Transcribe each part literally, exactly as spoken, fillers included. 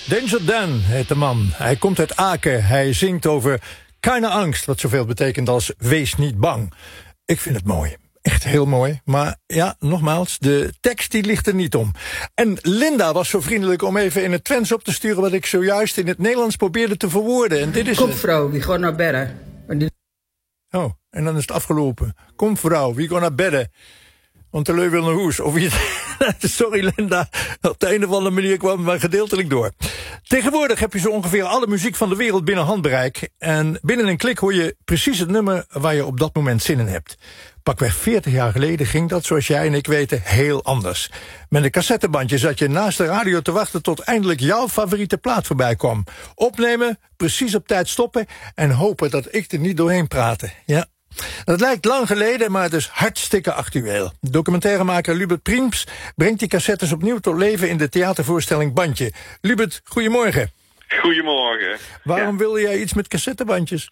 Danger Dan heet de man. Hij komt uit Aken. Hij zingt over keine angst, wat zoveel betekent als wees niet bang. Ik vind het mooi. Echt heel mooi. Maar ja, nogmaals, de tekst die ligt er niet om. En Linda was zo vriendelijk om even in het Twents op te sturen wat ik zojuist in het Nederlands probeerde te verwoorden. En dit is Kom vrouw, wie gaat naar bedden? Oh, en dan is het afgelopen. Kom vrouw, wie gaat naar bedden? Want de leu wil naar huis. Of je... Sorry Linda, op de een of andere manier kwam het maar gedeeltelijk door. Tegenwoordig heb je zo ongeveer alle muziek van de wereld binnen handbereik. En binnen een klik hoor je precies het nummer waar je op dat moment zin in hebt. Pakweg veertig jaar geleden ging dat, zoals jij en ik weten, heel anders. Met een cassettebandje zat je naast de radio te wachten tot eindelijk jouw favoriete plaat voorbij kwam. Opnemen, precies op tijd stoppen en hopen dat ik er niet doorheen praatte. Ja. Dat lijkt lang geleden, maar het is hartstikke actueel. Documentairemaker Lubert Priems brengt die cassettes opnieuw tot leven in de theatervoorstelling Bandje. Lubert, goedemorgen. Goedemorgen. Waarom ja. wilde jij iets met cassettebandjes?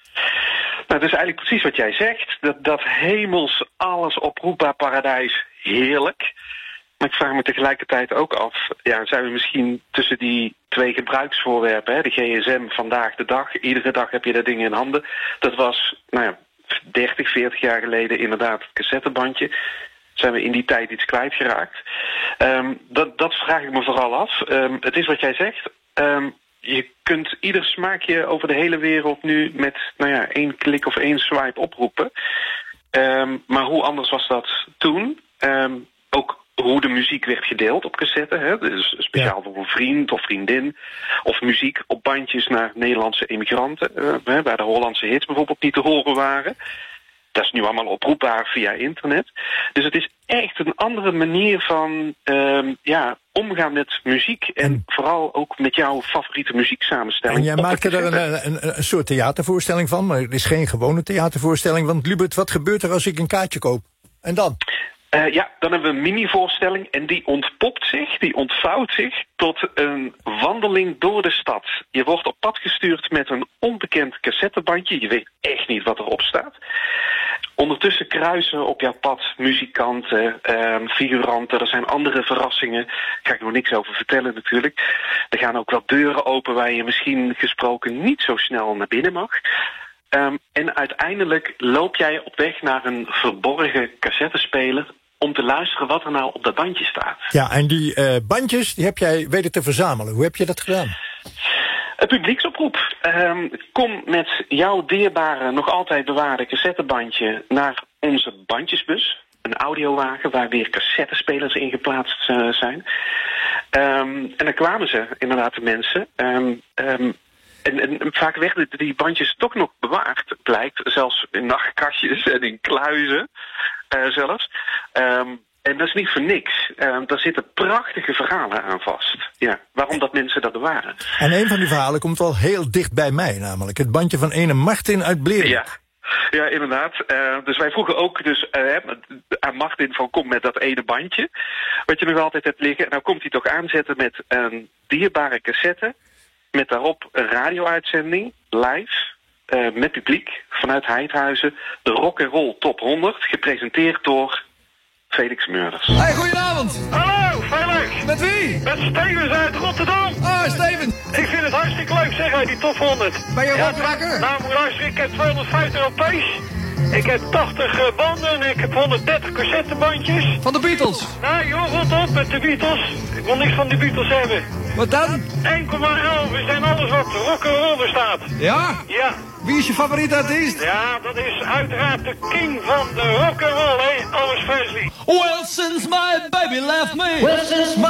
Nou, dat is eigenlijk precies wat jij zegt. Dat, dat hemels, alles oproepbaar paradijs, heerlijk. Maar ik vraag me tegelijkertijd ook af, ja, zijn we misschien tussen die twee gebruiksvoorwerpen, hè, de G S M vandaag de dag, iedere dag heb je dat ding in handen. Dat was, nou ja, dertig, veertig jaar geleden inderdaad het cassettebandje. Zijn we in die tijd iets kwijtgeraakt? Um, dat, dat vraag ik me vooral af. Um, het is wat jij zegt. Um, je kunt ieder smaakje over de hele wereld nu met, nou ja, één klik of één swipe oproepen. Um, maar hoe anders was dat toen? Um, ook hoe de muziek werd gedeeld op cassette. Hè? Dus speciaal voor een vriend of vriendin. Of muziek op bandjes naar Nederlandse emigranten. Uh, waar de Hollandse hits bijvoorbeeld niet te horen waren. Dat is nu allemaal oproepbaar via internet. Dus het is echt een andere manier van um, ja, omgaan met muziek. En, en vooral ook met jouw favoriete muzieksamenstelling. En jij maakte er een, een, een soort theatervoorstelling van. Maar het is geen gewone theatervoorstelling. Want Lubert, wat gebeurt er als ik een kaartje koop? En dan? Uh, ja, dan hebben we een mini-voorstelling en die ontpopt zich, die ontvouwt zich tot een wandeling door de stad. Je wordt op pad gestuurd met een onbekend cassettebandje, je weet echt niet wat erop staat. Ondertussen kruisen op jouw pad muzikanten, um, figuranten, er zijn andere verrassingen. Daar ga ik nog niks over vertellen natuurlijk. Er gaan ook wel deuren open waar je misschien gesproken niet zo snel naar binnen mag. Um, en uiteindelijk loop jij op weg naar een verborgen cassettespeler om te luisteren wat er nou op dat bandje staat. Ja, en die uh, bandjes die heb jij weten te verzamelen. Hoe heb je dat gedaan? Een publieksoproep. Um, kom met jouw dierbare, nog altijd bewaarde cassettebandje naar onze bandjesbus. Een audiowagen waar weer cassettespelers in geplaatst uh, zijn. Um, en dan kwamen ze, inderdaad, de mensen. Um, um, En, en vaak werden die bandjes toch nog bewaard, blijkt. Zelfs in nachtkastjes en in kluizen uh, zelfs. Um, en dat is niet voor niks. Um, daar zitten prachtige verhalen aan vast. Ja, waarom dat mensen dat bewaren. En een van die verhalen komt wel heel dicht bij mij, namelijk het bandje van ene Martin uit Blerik. Ja. Ja, inderdaad. Uh, dus wij vroegen ook dus, uh, aan Martin van kom met dat ene bandje. Wat je nog altijd hebt liggen. En nou komt hij toch aanzetten met een dierbare cassette. Met daarop een radio-uitzending, live, uh, met publiek, vanuit Heidhuizen. De Rock and Roll Top honderd, gepresenteerd door Felix Meurders. Hey, goedenavond. Hallo, veilig. Met wie? Met Stevens uit Rotterdam. Ah, Steven. Ik vind het hartstikke leuk, zeg uit die top honderd. Ben je ja, wat wakker? Nou, moet luisteren, ik heb tweehonderdvijftig Europees. Ik heb tachtig uh, banden en ik heb honderddertig cassettebandjes. Van de Beatles? Nou, joh, rot op met de Beatles. Ik wil niks van de Beatles hebben. Wat dan? één komma elf, we zijn alles wat rock'n'roll bestaat. Ja? Ja. Wie is je favoriete artiest? Ja, dat is uiteraard de king van de rock'n'roll, hè, Elvis Presley. Well, since my baby left me. Well, since my